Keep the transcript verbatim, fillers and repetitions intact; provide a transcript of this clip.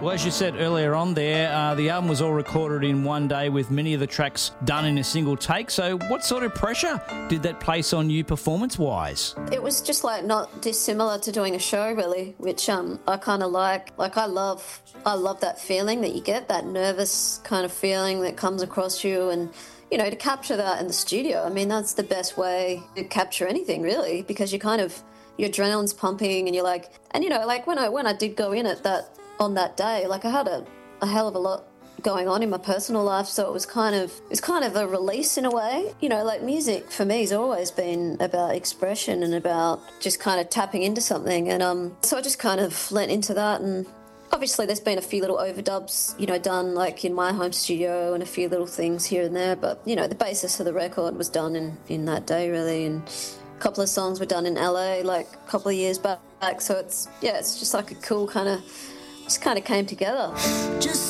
Well, as you said earlier on there, uh, the album was all recorded in one day with many of the tracks done in a single take. So what sort of pressure did that place on you performance-wise? It was just like not dissimilar to doing a show, really, which um, I kind of like. Like I love, I love that feeling that you get, that nervous kind of feeling that comes across you, and you know, to capture that in the studio. I mean, that's the best way to capture anything, really, because you kind of your adrenaline's pumping, and you're like, and you know, like when I when I did go in at that. On that day, like I had a, a hell of a lot going on in my personal life, so it was kind of it was kind of a release in a way. You know, like music for me has always been about expression and about just kind of tapping into something, and um, so I just kind of lent into that. And obviously, there's been a few little overdubs, you know, done like in my home studio, and a few little things here and there. But you know, the basis of the record was done in in that day, really, and a couple of songs were done in L A like a couple of years back. So it's yeah, it's just like a cool kind of. Just kind of came together. Just